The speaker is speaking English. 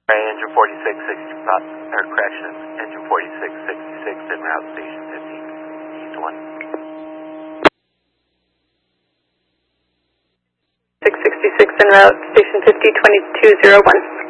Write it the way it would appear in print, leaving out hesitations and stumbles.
Engine 4660, correction, engine 4666 en route station 50, east 1. 666 en route, station 50, 2201.